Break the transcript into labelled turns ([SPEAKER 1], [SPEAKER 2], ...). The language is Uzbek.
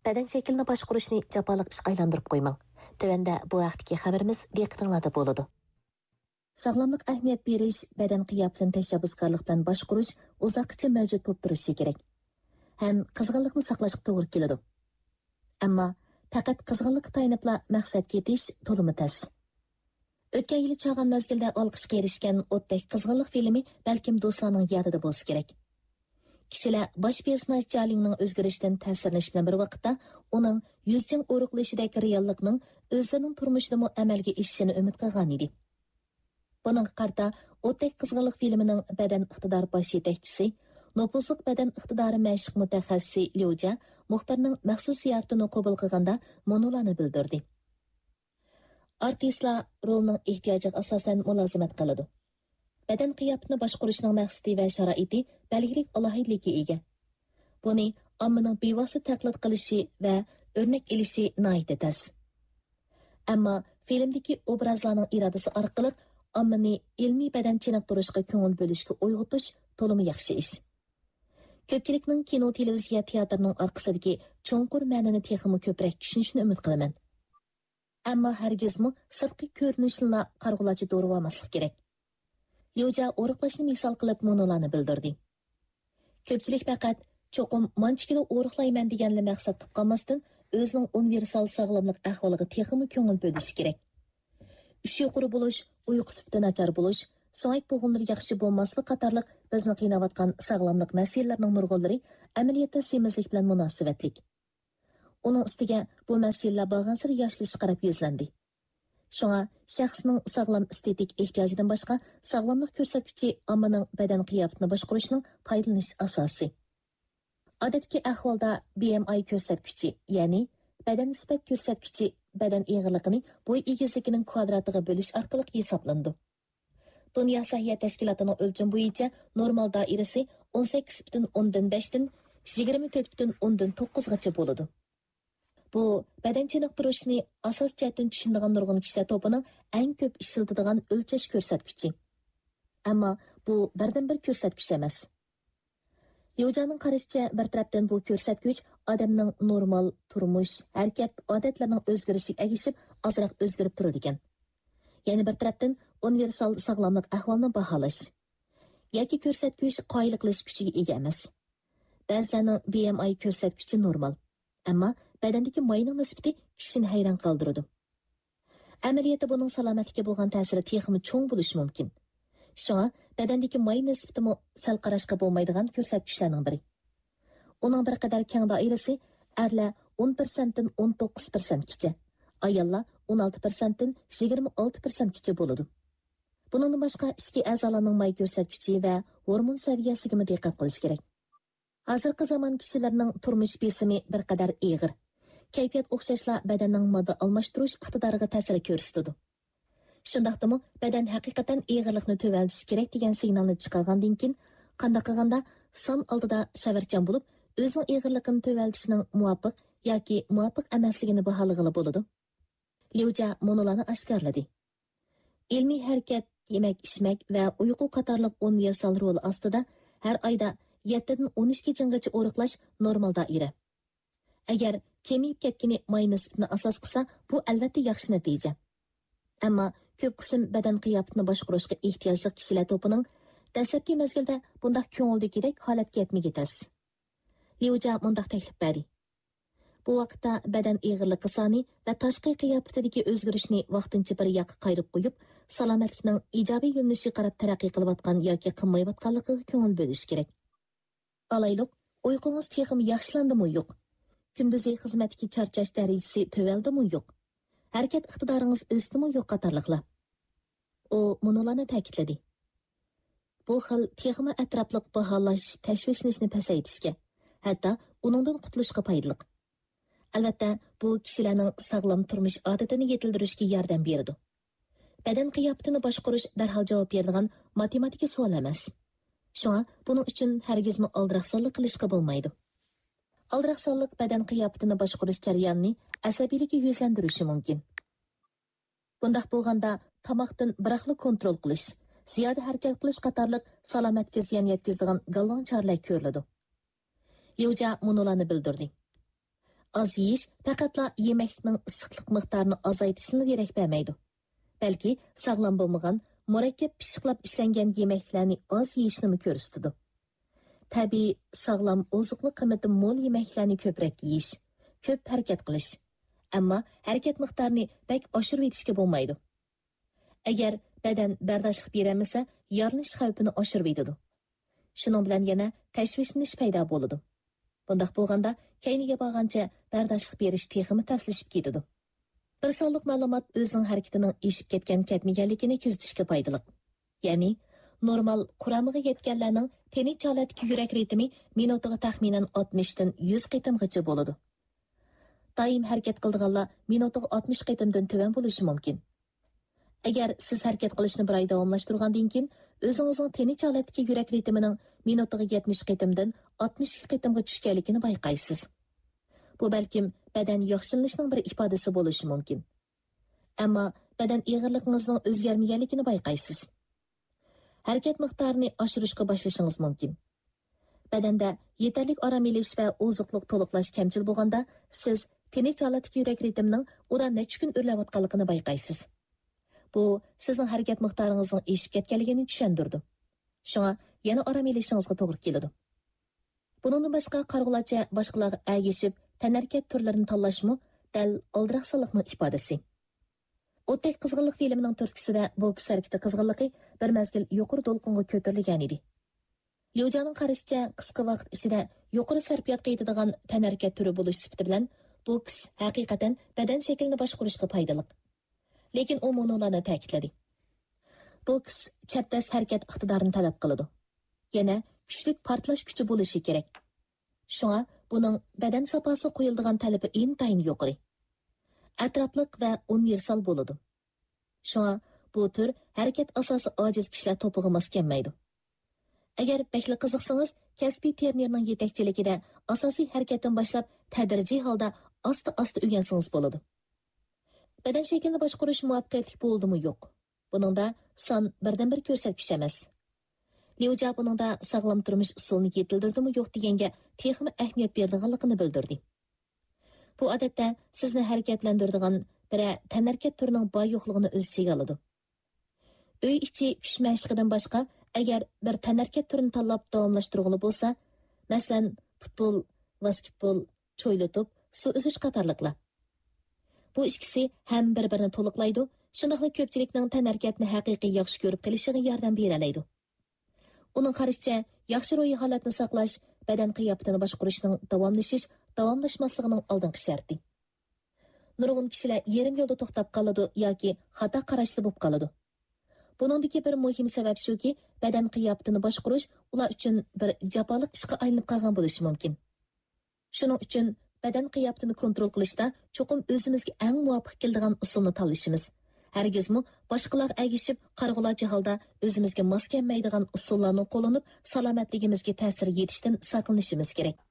[SPEAKER 1] Bədən şəklini başquruşni japalıq işqa aylandırıb qoymang. Tövəndə bu vaqtdagi xəbərimiz diqqətingizdə bo'ladi. Sağlamlıq əhmiyyət berish, bədən qiyofatini təşəbbüskarlıq bilan başqurush uzoqgacha mavjud bo'lib turishi kerak. Ham qizg'inlikni saqlashga to'g'ri keladi. Ammo faqat qizg'inlikka tayanibla maqsadga yetish to'limi tas. O'tgan yili chog'an mezgilda olqishga erishgan O'tdek qizg'inlik filmi balkim do'stlarning yodida bo'lsa kerak. Kishilar bosh personaj Jalingning o'zgarishidan ta'sirlanish bilan bir vaqtda uning yuzchang o'riqlashidagi reallikning o'zining turmushini amalga oshishini umid qilgan edi. Buningga qarta O'tdek qizg'inlik filmining badan iqtidor bosh yetakchisi, nopuzliq badan iqtidori mashq mutaxassisi Liuja muxbirning maxsus ziyoratini qabul qilganda monolarni bildirdi. Artistlar rolning ehtiyojiga asosan mulozimat qiladi. Badan qiyofatini boshqarishning maqsadi va sharoiti belgilik alohidlikka ega. Buni ommaning bevosita taqlid qilishi va o'rnak olishi noyta tas. Ammo filmdagi obrazlarning irodasi orqali ommani ilmiy badan chiniqtirishga ko'ngil bo'lishga uyg'otish to'limi yaxshi ish. Ko'pchilikning kino, televiziya, teatrning orqasidagi cho'nqur ma'noni texmi ko'proq tushunishni umid qilaman. Ammo hargizmi sirtqi ko'rinishni qarg'ulachi do'rivamaslik kerak. Liuja o'riqlashni misol qilib monolarni bildirdi. Ko'pchilik faqat cho'qim manchikilo o'riqlayman deganli maqsad qilib qolmasdan o'zining universal sog'lomlik ahvoliga texmi ko'ngil bo'lishi kerak. Ish yuqori bo'lish, uyqu sifati nachar bo'lish, so'ngak bo'g'inlari yaxshi bo'lmaslik qatorliq bizni qiynayotgan sog'lomlik masalalarining nurg'unlari amaliyotda semizlik bilan munosabatlik. Uning ustiga bu masalalar bag'ansir yoshlashga qarab yuzlandi. Shunga shaxsning sog'lom estetik ehtiyojidan boshqa sog'lomlik ko'rsatkichi ommaning badan qiyofatini boshqarishning foydalanish asosi. Odatdagi ahvolda BMI ko'rsatkichi, ya'ni badan nisbat ko'rsatkichi badan eg'irligini bo'y egizligining kvadratiga bo'lish orqali hisoblandi. Dunyo sog'liqot tashkilotining o'lcham bo'yicha normal doirasi 18,5 dan 24,9 gacha bo'ladi. Bu badan chiniqtirishni asos jihatdan tushunadigan nurg'un kishilar to'pining eng ko'p ishlatadigan o'lchash ko'rsatkichi. Ammo bu birdan-bir ko'rsatkich emas. Liujaning qarashicha, bir tarafdan bu ko'rsatkich odamning normal turmush, harakat odatlarining o'zgarishiga ergishib, ozroq o'zgarib turadi ekan. Ya'ni bir tarafdan universal sog'lomlik ahvolini baholash yoki ko'rsatkich qoyil qilish kuchiga ega emas. Ba'zilarning BMI ko'rsatkichi normal, ammo badandagi mayning nisbati kishini hayron qoldiradi. Amaliyotda buning salomatlikka bo'lgan ta'siri texmi cho'ng bo'lishi mumkin. Shunga badandagi may nisbati sal qarashga bo'lmaydigan ko'rsatkichlarning biri. Uning bir qadar keng doirasi erlar 10% dan 19% gacha, ayollar 16% dan 26% gacha bo'ladi. Buningdan boshqa ichki a'zolarning may ko'rsatkichi va hormon saviyasiga diqqat qilish kerak. Hozirgi zamon kishilarining turmush besimi bir qadar og'ir. Kayfiyat o'xshashlar badanning modda almashtirish iqtidoriga ta'sir ko'rsatadi. Shundaqdimi badan haqiqatan og'irlikni to'valtish kerak degan signalni chiqargandan keyin qanday qilganda son oldida savarchan bo'lib, o'zining og'irligini to'valtishning muvofiq yoki muvofiq emasligini baholag'ili bo'ladi. Liuja monolarni oshkorladi. Ilmiy harakat, yemak, ichmak va uyqu qatorliq universal rol ostida har oyda 7 dan 12 kungacha o'riqlash normal doira. Agar kemiyib ketgani may nisbatini asos qilsa, bu albatta yaxshi natija. Ammo ko'p qism badan qiyofatini boshqarishga ehtiyojli kishilar to'pining dastlabki mezgilda bunday ko'ngildagidek holatga yetmagi tas. Liuja mundaq taklif berdi. Bu vaqtda badan eg'irligi soni va tashqi qiyofatidagi o'zgarishni vaqtincha bir yoqqa qayirib qo'yib, salomatlikning ijobiy yo'nalishiga qarab taraqqiy qilayotgan yoki qilmayotganligiga ko'ngil bo'lish kerak. Alayliq, uyqungiz texmi yaxshilandimi yo'q? Kunduzi xizmatdagi charchash darajasi tövaldimi yo'q? Harakat iqtidoringiz o'sdimi yo'q qatorliqlar. U monolarni ta'kidladi. Bu xil texmi atrofliq baholash tashvishlanishni pasaytishga, hatto uningdan qutulishga foydali. Albatta, bu kishilarning sog'lom turmush odatini yetildirishga yordam beradi. Badan qiyofatini boshqarish darhol javob beradigan matematik savol emas. Shunga buning uchun hargizmi aldiraqsonlik qilishga bo'lmaydi. Aldiraqsonlik badan qiyofatini boshqarish jarayonini asabiylikka yuzlantirishi mumkin. Bundaq bo'lganda tomoqdan biroqli kontrol qilish, ziyoda harakat qilish qatorliq salomatga ziyon yetkazadigan galvon choralar ko'riladi. Liuja monolarni bildirdi. az yeyish faqatla yeməklikning issiqlik miqdorini azaytishni derak bermaydi. Balki sog'lom bo'lmagan, murakkab pishiqlab ishlangan yeməklarni az yeyishni ko'rsatadi. Tabiiy, sog'lom, ozuqli qimmati mo'l yeməklarni ko'proq yeyish, ko'p harakat qilish. Ammo harakat miqdorini bak oshirib etishga bo'lmaydi. Agar badan bardoshlik bermasa, yorilish xavfini oshirib etadi. Shuning bilan yana tashvishlanish paydo bo'ladi. Bundaq bo'lganda, keyniga borgancha bardoshlik berish texmi taslashib ketadi. Bir sonliq ma'lumot o'zining harakatining eshib ketmaganligini kuzatishga foydali. Ya'ni, normal quramiga yetganlarning tinch holatdagi yurak ritmi minutiga taxminan 60 dan 100 qitimgacha bo'ladi. Doim harakat qilganlar minutiga 60 qitimdan tuvan bo'lishi mumkin. Agar siz harakat qilishni bir oy davomlashtirgandan keyin o'zingizning tinch holatdagi yurak ritmining minutiga 70 qitimdan 62 qitimga tushganligini bayqaysiz. Bu balkim badan yaxshilanishning bir ifodasi bo'lishi mumkin. Ammo badan ig'irligingizning o'zgarmaganligini bayqaysiz. Harakat miqdorini oshirishga boshlashingiz mumkin. Badanda yetarli orom olish va oziqlik to'liqlash kamchil bo'lganda, siz tinch holatdagi yurak ritmining udan necha kun o'rlayotganligini bayqaysiz. Bu sizning harakat miqdoringizning eshib ketganligini tushundirdi. Shunga yana orom olishingizga to'g'ri keladi. Bundan boshqa qarg'ulacha boshqalarga agishib, tanarkat turlarini tanlashmi dal oldiraqsizlikning ifodasi. O'tdek qizg'inlik filmining turtkisida boks harakati qizg'inligi bir mazgil yuqori to'lqinga ko'tarilgan edi. Liujaning qarashicha, qisqa vaqt ichida yuqori sarfiyotga yetadigan tanarkat turi bo'lish sifati bilan boks haqiqatan badan shaklini boshqarishga foydali. Lekin u monolarni ta'kidladi. Boks chapdas harakat iqtidorini talab qiladi. Yana kuchli portlash kuchi bo'lishi kerak. Shunga buning badan saposi qo'yiladigan talabi intayin yuqori. Atrofliq va universal bo'ladi. Shunga bu tur harakat asosi ojiz kishilar to'pig'i mos kelmaydi. Agar bakli qiziqsangiz, kasbiy trenerning yetakchiligida asosiy harakatdan boshlab tadrijiy holda asta-asta o'rgansangiz bo'ladi. Badan shaklini boshqarish muvaffaqiyatli bo'ldimi yo'q. Buningda son birdan-bir ko'rsatkich emas. Liuja buningda sog'lom turmush usulini yetildirdimi yo'q deganga texmi ahamiyat berdiganligini bildirdi. Bu odatda sizni harakatlantiradigan bir tanarkat turining boy yo'qligini o'z ichiga oladi. Uy ichi kuch mashqidan boshqa agar bir tanarkat turini tanlab davomlashtirg'ili bo'lsa, masalan, futbol, basketbol, cho'yli to'p, suv uzish qatorliqlar. Bu ikkisi ham bir-birini to'liqlaydi, shundaqla ko'pchilikning tanarkatni haqiqiy yaxshi ko'rib qilishiga yordam beradi. Uning qarashicha, yaxshi ro'yi holatni saqlash, badan qiyofatini boshqarishning davomlashmasligining oldingi sharti. Nurg'un kishilar yarim yo'lda to'xtab qoladi yoki xato qarashli bo'lib qoladi. Buningdagi bir muhim sabab shuki, badan qiyofatini boshqarish ular uchun bir jafoliq ishga aylanib qolgan bo'lishi mumkin. Shuning uchun badan qiyofatini kontrol qilishda cho'qim o'zimizga eng muvofiq keladigan usulni tanlashimiz. Hargizmi boshqalar agishib, qarg'ulachi holda o'zimizga mos kelmaydigan usullarni qo'llanib, salomatligimizga ta'sir yetishdan saqlanishimiz kerak.